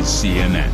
is CNN.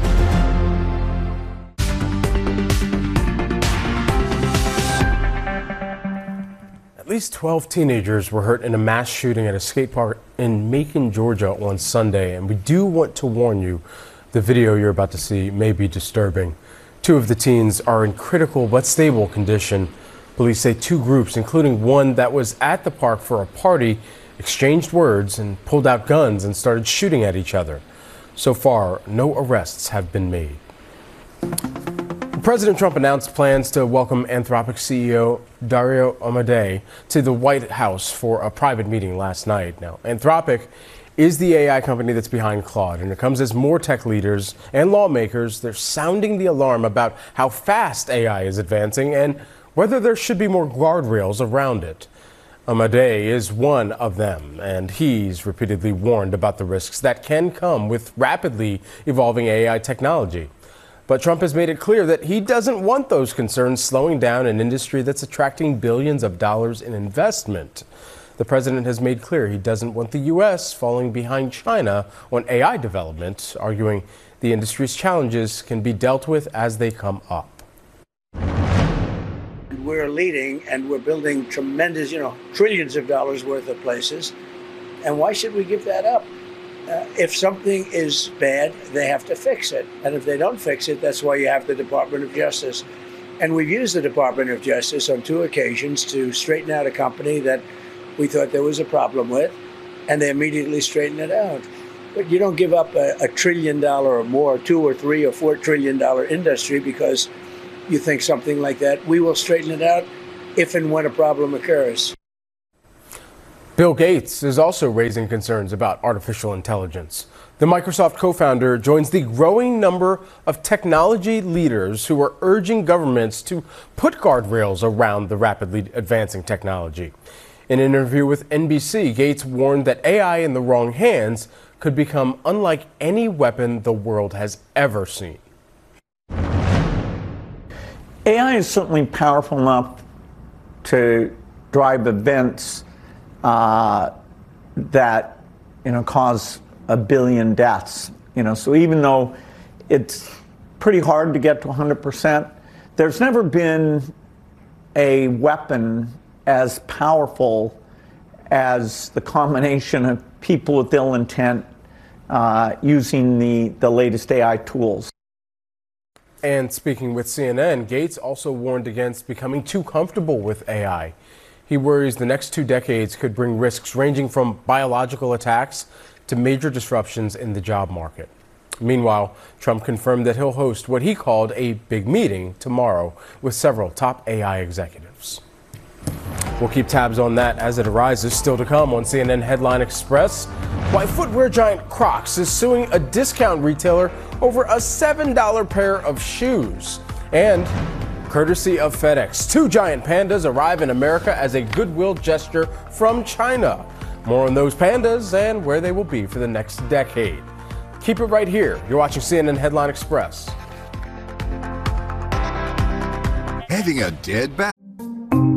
At least 12 teenagers were hurt in a mass shooting at a skate park in Macon, Georgia on Sunday. And we do want to warn you, the video you're about to see may be disturbing. Two of the teens are in critical but stable condition. Police say two groups, including one that was at the park for a party, exchanged words and pulled out guns and started shooting at each other. So far, no arrests have been made. President Trump announced plans to welcome Anthropic CEO Dario Amodei to the White House for a private meeting last night. Now, Anthropic is the AI company that's behind Claude, and it comes as more tech leaders and lawmakers, they're sounding the alarm about how fast AI is advancing and whether there should be more guardrails around it. Amodei is one of them, and he's repeatedly warned about the risks that can come with rapidly evolving AI technology. But Trump has made it clear that he doesn't want those concerns slowing down an industry that's attracting billions of dollars in investment. The president has made clear he doesn't want the U.S. falling behind China on AI development, arguing the industry's challenges can be dealt with as they come up. We're leading and we're building tremendous, trillions of dollars worth of places. And why should we give that up? If something is bad, they have to fix it. And if they don't fix it, that's why you have the Department of Justice. And we've used the Department of Justice on 2 occasions to straighten out a company that we thought there was a problem with, and they immediately straightened it out. But you don't give up a $1 trillion or more, $2 or $3 or $4 trillion industry because you think something like that. We will straighten it out if and when a problem occurs. Bill Gates is also raising concerns about artificial intelligence. The Microsoft co-founder joins the growing number of technology leaders who are urging governments to put guardrails around the rapidly advancing technology. In an interview with NBC, Gates warned that AI in the wrong hands could become unlike any weapon the world has ever seen. AI is certainly powerful enough to drive events that cause 1 billion deaths. So even though it's pretty hard to get to 100%, there's never been a weapon as powerful as the combination of people with ill intent using the latest AI tools. And speaking with CNN, Gates also warned against becoming too comfortable with AI. He worries the next 2 decades could bring risks ranging from biological attacks to major disruptions in the job market. Meanwhile, Trump confirmed that he'll host what he called a big meeting tomorrow with several top AI executives. We'll keep tabs on that as it arises. Still to come on CNN Headline Express, why footwear giant Crocs is suing a discount retailer over a $7 pair of shoes. And courtesy of FedEx, 2 giant pandas arrive in America as a goodwill gesture from China. More on those pandas and where they will be for the next decade. Keep it right here. You're watching CNN Headline Express. Having a dead back?